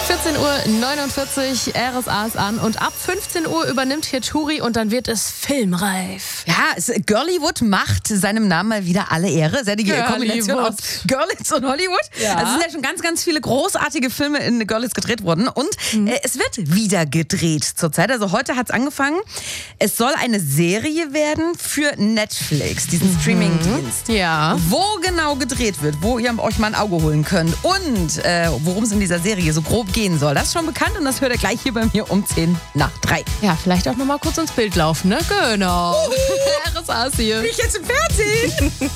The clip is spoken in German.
14:49 Uhr, RSA ist an und ab 15 Uhr übernimmt hier Turi und dann wird es filmreif. Ja, Girlywood macht seinem Namen mal wieder alle Ehre. Sehr die Kombination aus Girls und Hollywood. Ja. Also es sind ja schon ganz, ganz viele großartige Filme in Girlies gedreht worden und es wird wieder gedreht zurzeit. Also heute hat es angefangen. Es soll eine Serie werden für Netflix, diesen Streaming-Dienst. Ja. Wo genau gedreht wird, wo ihr euch mal ein Auge holen könnt und worum es in dieser Serie so grob gehen soll, das ist schon bekannt und das hört ihr gleich hier bei mir um 2:50. Ja, vielleicht auch noch mal kurz ins Bild laufen, ne? Genau. RSA ist hier. Bin ich jetzt im Fernsehen?